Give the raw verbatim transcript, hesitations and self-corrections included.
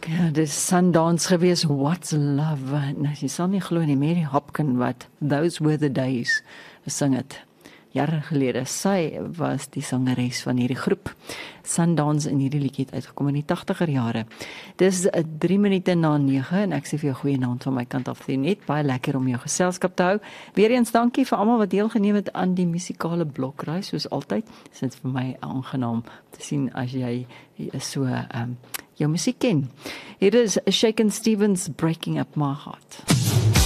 Ja, dis Sundance gewees, What's Love? Nou, jy sal nie glo nie, Mary Hopkin wat Those Were the Days gesing het. Jare gelede, sy was die sangeres van hierdie groep. Sundance in hierdie liedjie het uitgekom in die tagtiger jare. Dis drie minute na nege en ek sê vir jou goeie naam van my kant af, net baie lekker om jou geselskap te hou. Weereens dankie vir almal wat deelgeneem het aan die musikale blokreis, soos altyd. Dit is vir my aangenaam te sien as jy so um, jou musiek ken. Hier is Shakin' Stevens, Breaking Up My Heart.